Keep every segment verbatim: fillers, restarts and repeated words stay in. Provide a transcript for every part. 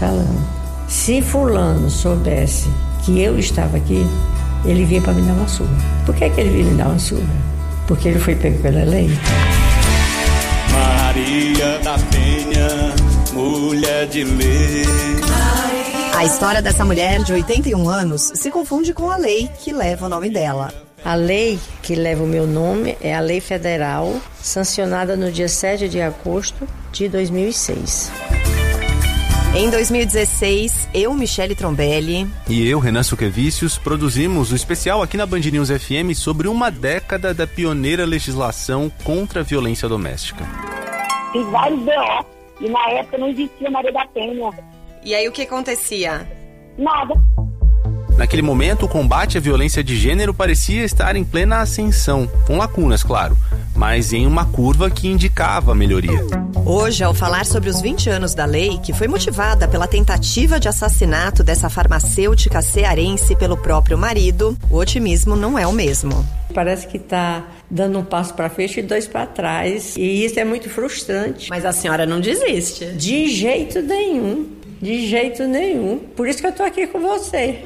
falando. Se fulano soubesse que eu estava aqui, ele vinha para me dar uma surra. Por que, que ele vinha me dar uma surra? Porque ele foi pego pela lei. Maria da Penha, mulher de lei. A história dessa mulher de oitenta e um anos se confunde com a lei que leva o nome dela. A lei que leva o meu nome é a Lei Federal, sancionada no dia sete de agosto de dois mil e seis. Em dois mil e dezesseis, eu, Michele Trombelli e eu, Renan Suquevicius, produzimos o especial aqui na Band News F M sobre uma década da pioneira legislação contra a violência doméstica. Fiz vários B O e na época não existia Maria da Penha. E aí o que acontecia? Nada. Naquele momento, o combate à violência de gênero parecia estar em plena ascensão, com lacunas, claro, mas em uma curva que indicava a melhoria. Hoje, ao falar sobre os vinte anos da lei, que foi motivada pela tentativa de assassinato dessa farmacêutica cearense pelo próprio marido, o otimismo não é o mesmo. Parece que está dando um passo para frente e dois para trás, e isso é muito frustrante. Mas a senhora não desiste? De jeito nenhum. De jeito nenhum. Por isso que eu tô aqui com você.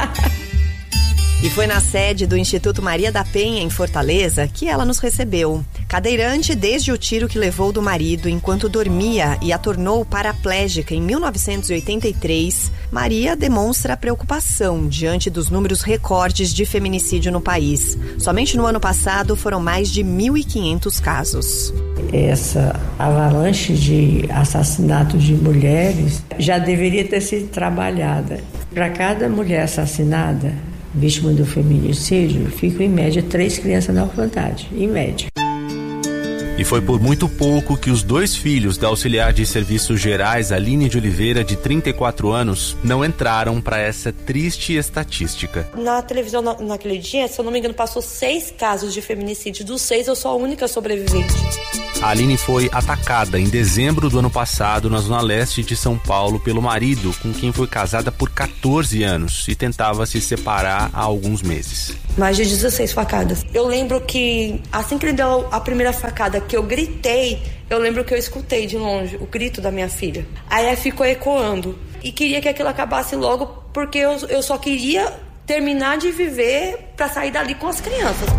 E foi na sede do Instituto Maria da Penha, em Fortaleza, que ela nos recebeu. Cadeirante desde o tiro que levou do marido enquanto dormia e a tornou paraplégica em mil novecentos e oitenta e três, Maria demonstra preocupação diante dos números recordes de feminicídio no país. Somente no ano passado foram mais de mil e quinhentos casos. Essa avalanche de assassinatos de mulheres já deveria ter sido trabalhada. Para cada mulher assassinada, vítima do feminicídio, ficam em média três crianças na orfandade, em média. E foi por muito pouco que os dois filhos da auxiliar de serviços gerais, Aline de Oliveira, de trinta e quatro anos, não entraram para essa triste estatística. Na televisão, na, naquele dia, se eu não me engano, passou seis casos de feminicídio. Dos seis, eu sou a única sobrevivente. A Aline foi atacada em dezembro do ano passado na zona leste de São Paulo pelo marido, com quem foi casada por catorze anos e tentava se separar há alguns meses. Mais de dezesseis facadas. Eu lembro que assim que ele deu a primeira facada, que eu gritei, eu lembro que eu escutei de longe o grito da minha filha. Aí ficou ecoando. E queria que aquilo acabasse logo, porque eu, eu só queria terminar de viver para sair dali com as crianças.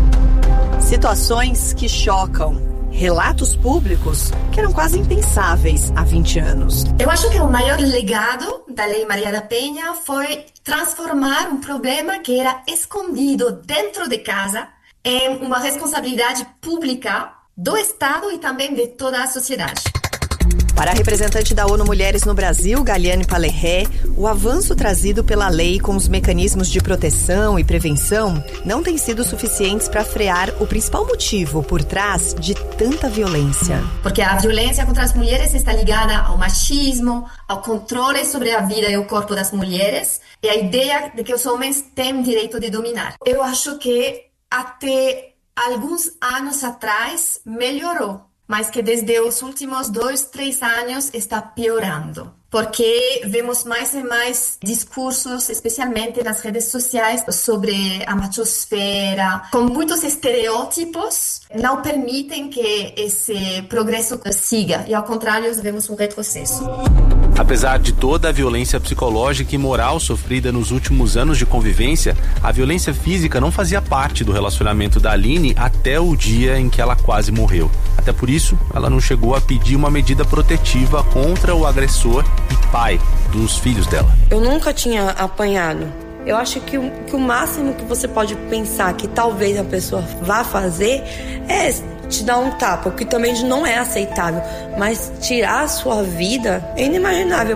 Situações que chocam. Relatos públicos que eram quase impensáveis há vinte anos. Eu acho que o maior legado da Lei Maria da Penha foi transformar um problema que era escondido dentro de casa em uma responsabilidade pública do Estado e também de toda a sociedade. Para a representante da ONU Mulheres no Brasil, Galiane Palerré, o avanço trazido pela lei com os mecanismos de proteção e prevenção não tem sido suficientes para frear o principal motivo por trás de tanta violência. Porque a violência contra as mulheres está ligada ao machismo, ao controle sobre a vida e o corpo das mulheres e a ideia de que os homens têm direito de dominar. Eu acho que até alguns anos atrás melhorou, mas que desde os últimos dois, três anos está piorando. Porque vemos mais e mais discursos, especialmente nas redes sociais, sobre a machosfera, com muitos estereótipos, não permitem que esse progresso siga. E, ao contrário, vemos um retrocesso. Apesar de toda a violência psicológica e moral sofrida nos últimos anos de convivência, a violência física não fazia parte do relacionamento da Aline até o dia em que ela quase morreu. Até por isso, ela não chegou a pedir uma medida protetiva contra o agressor e pai dos filhos dela. Eu nunca tinha apanhado. Eu acho que o, que o máximo que você pode pensar que talvez a pessoa vá fazer é te dar um tapa, o que também não é aceitável. Mas tirar a sua vida é inimaginável.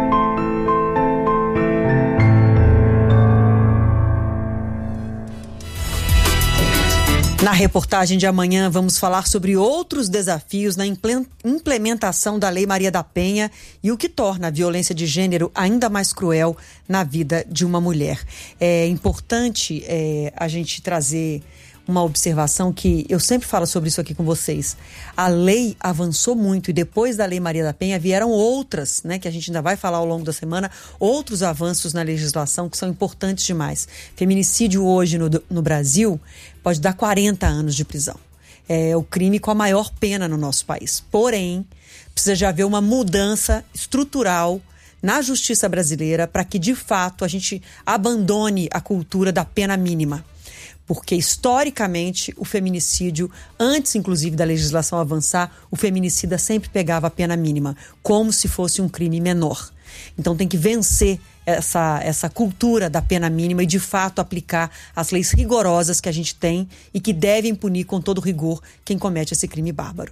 Na reportagem de amanhã, vamos falar sobre outros desafios na implementação da Lei Maria da Penha e o que torna a violência de gênero ainda mais cruel na vida de uma mulher. É importante é, a gente trazer uma observação que eu sempre falo sobre isso aqui com vocês. A lei avançou muito e depois da Lei Maria da Penha vieram outras, né, que a gente ainda vai falar ao longo da semana, outros avanços na legislação que são importantes demais. Feminicídio hoje no, no Brasil pode dar quarenta anos de prisão. É o crime com a maior pena no nosso país. Porém, precisa de haver uma mudança estrutural na justiça brasileira para que, de fato, a gente abandone a cultura da pena mínima. Porque, historicamente, o feminicídio, antes, inclusive, da legislação avançar, o feminicida sempre pegava a pena mínima, como se fosse um crime menor. Então, tem que vencer essa, essa cultura da pena mínima e, de fato, aplicar as leis rigorosas que a gente tem e que devem punir com todo rigor quem comete esse crime bárbaro.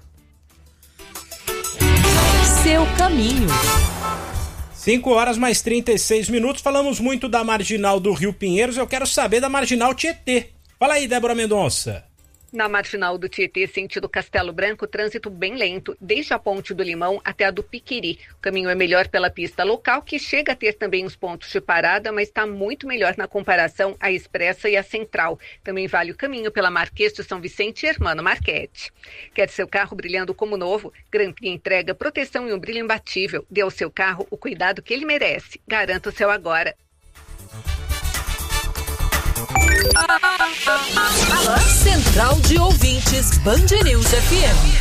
Seu caminho. cinco horas mais trinta e seis minutos. Falamos muito da Marginal do Rio Pinheiros. Eu quero saber da Marginal Tietê. Fala aí, Débora Mendonça. Na Marginal do Tietê, sentido Castelo Branco, trânsito bem lento, desde a Ponte do Limão até a do Piquiri. O caminho é melhor pela pista local, que chega a ter também os pontos de parada, mas está muito melhor na comparação à Expressa e à Central. Também vale o caminho pela Marquês de São Vicente e Hermano Marchetti. Quer seu carro brilhando como novo? Grampinha entrega proteção e um brilho imbatível. Dê ao seu carro o cuidado que ele merece. Garanta o seu agora. Central de Ouvintes, Band News F M.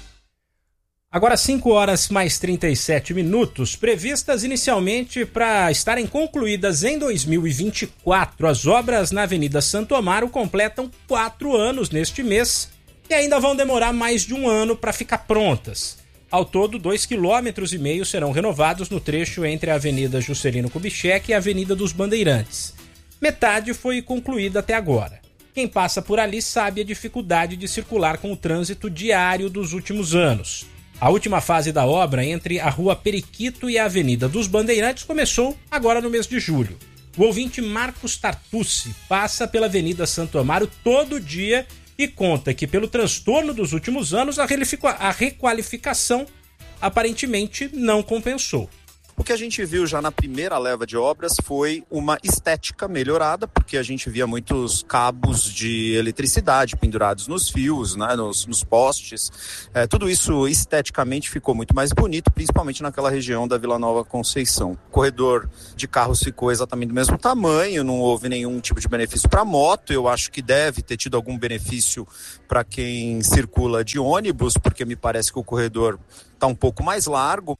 Agora cinco horas mais trinta e sete minutos, previstas inicialmente para estarem concluídas em dois mil e vinte e quatro. As obras na Avenida Santo Amaro completam quatro anos neste mês e ainda vão demorar mais de um ano para ficar prontas. Ao todo, dois quilômetros e meio serão renovados no trecho entre a Avenida Juscelino Kubitschek e a Avenida dos Bandeirantes. Metade foi concluída até agora. Quem passa por ali sabe a dificuldade de circular com o trânsito diário dos últimos anos. A última fase da obra entre a Rua Periquito e a Avenida dos Bandeirantes começou agora no mês de julho. O ouvinte Marcos Tartucci passa pela Avenida Santo Amaro todo dia e conta que, pelo transtorno dos últimos anos, a requalificação aparentemente não compensou. O que a gente viu já na primeira leva de obras foi uma estética melhorada, porque a gente via muitos cabos de eletricidade pendurados nos fios, né, nos, nos postes. É, tudo isso esteticamente ficou muito mais bonito, principalmente naquela região da Vila Nova Conceição. O corredor de carros ficou exatamente do mesmo tamanho, não houve nenhum tipo de benefício para moto. Eu acho que deve ter tido algum benefício para quem circula de ônibus, porque me parece que o corredor está um pouco mais largo.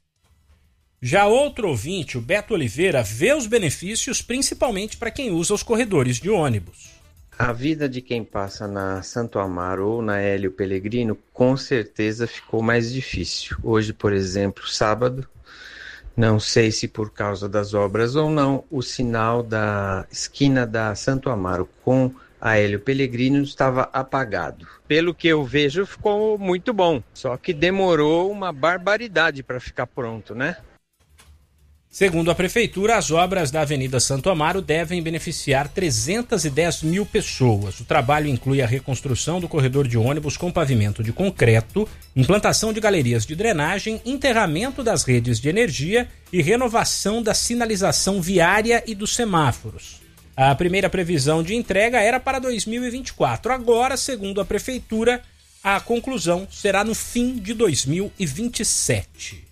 Já outro ouvinte, o Beto Oliveira, vê os benefícios principalmente para quem usa os corredores de ônibus. A vida de quem passa na Santo Amaro ou na Hélio Pellegrino com certeza ficou mais difícil. Hoje, por exemplo, sábado, não sei se por causa das obras ou não, o sinal da esquina da Santo Amaro com a Hélio Pellegrino estava apagado. Pelo que eu vejo, ficou muito bom, só que demorou uma barbaridade para ficar pronto, né? Segundo a Prefeitura, as obras da Avenida Santo Amaro devem beneficiar trezentas e dez mil pessoas. O trabalho inclui a reconstrução do corredor de ônibus com pavimento de concreto, implantação de galerias de drenagem, enterramento das redes de energia e renovação da sinalização viária e dos semáforos. A primeira previsão de entrega era para dois mil e vinte e quatro. Agora, segundo a Prefeitura, a conclusão será no fim de dois mil e vinte e sete.